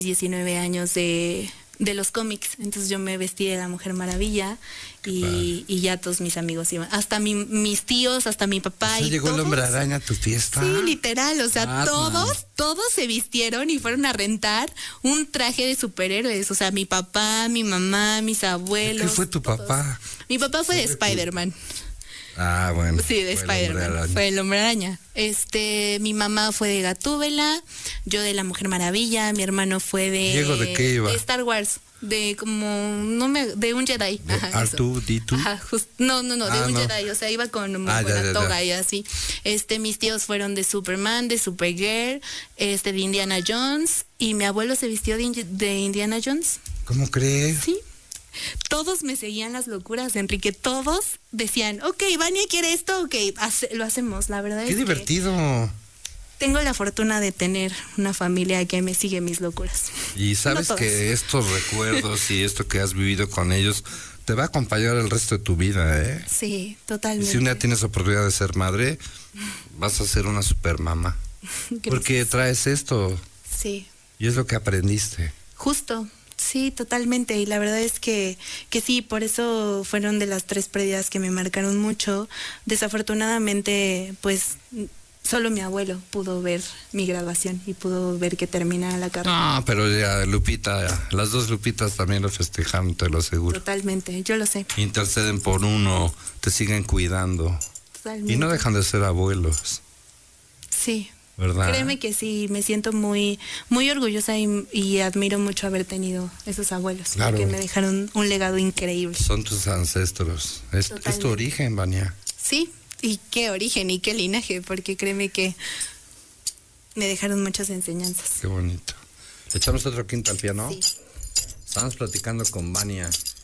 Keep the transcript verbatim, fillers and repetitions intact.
diecinueve años de, de los cómics, entonces yo me vestí de la Mujer Maravilla y, y ya todos mis amigos iban, hasta mi, mis tíos, hasta mi papá. O sea, y llegó todos, el Hombre Araña a tu fiesta. Sí, literal, o sea, Batman. todos, todos se vistieron y fueron a rentar un traje de superhéroes, o sea, mi papá, mi mamá, mis abuelos. ¿Qué fue tu todos. papá? Mi papá fue de Spider-Man. Ah, bueno. Sí, de fue el Hombre Spider-Man, Araña. fue el Hombre Araña. Este, mi mamá fue de Gatúbela, yo de la Mujer Maravilla, mi hermano fue de... ¿Diego de qué iba? De Star Wars, de como, no me, de un Jedi. ¿De Ajá, R eso. dos D dos? Ajá, just- no, no, no, de Ah, un no. Jedi, o sea, iba con, Ah, con ya, la ya, toga ya. y así. Este, mis tíos fueron de Superman, de Supergirl, este, de Indiana Jones, y mi abuelo se vistió de, Indi- de Indiana Jones. ¿Cómo crees? Sí. Todos me seguían las locuras, Enrique. Todos decían, ok, Vania quiere esto, ok, hace- lo hacemos. La verdad Qué es divertido. que tengo la fortuna de tener una familia que me sigue mis locuras. Y sabes No todos. que estos recuerdos y esto que has vivido con ellos te va a acompañar el resto de tu vida, ¿eh? Sí, Y totalmente. si un día tienes oportunidad de ser madre, vas a ser una super mamá. Porque Gracias. traes esto Sí, y es lo que aprendiste. justo. Sí, totalmente. Y la verdad es que, que sí, por eso fueron de las tres pérdidas que me marcaron mucho. Desafortunadamente, pues solo mi abuelo pudo ver mi graduación y pudo ver que terminara la carrera. No, pero ya Lupita, ya, las dos Lupitas también lo festejaron, te lo aseguro. Totalmente, yo lo sé. Interceden por uno, te siguen cuidando. Totalmente. Y no dejan de ser abuelos, Sí. ¿verdad? Créeme que sí, me siento muy muy orgullosa y, y admiro mucho haber tenido esos abuelos, Claro. porque me dejaron un legado increíble. Son tus ancestros. Es, es tu Totalmente. origen, Vania. Sí, y qué origen y qué linaje, porque créeme que me dejaron muchas enseñanzas. Qué bonito. ¿Le echamos otro quinto al piano? Sí. Estamos platicando con Vania.